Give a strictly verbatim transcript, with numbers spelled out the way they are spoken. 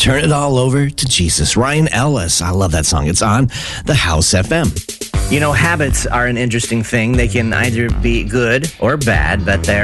Turn It All Over to Jesus. Ryan Ellis. I love that song. It's on the House F M. You know, habits are an interesting thing. They can either be good or bad, but they're